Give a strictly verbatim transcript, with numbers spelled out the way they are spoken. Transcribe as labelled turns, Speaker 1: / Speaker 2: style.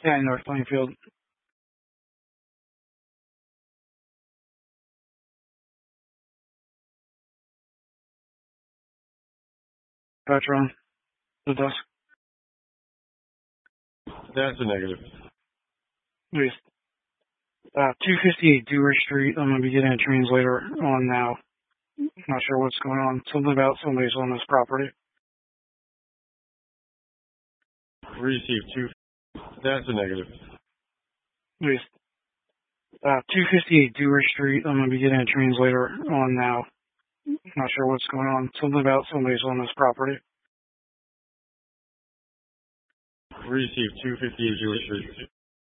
Speaker 1: Yeah, in North Plainfield. Patron. The dusk.
Speaker 2: That's a negative.
Speaker 1: Please. Uh, two fifty-eight Dewar Street. I'm going to be getting a translator on now. Not sure what's going on. Something about somebody's on this property.
Speaker 2: Receive two. That's a negative.
Speaker 1: Please. Uh, two fifty-eight Dewar Street. I'm going to be getting a translator on now. Not sure what's going on. Something about somebody's on this property.
Speaker 2: Receive two fifty-eight Dewar Street.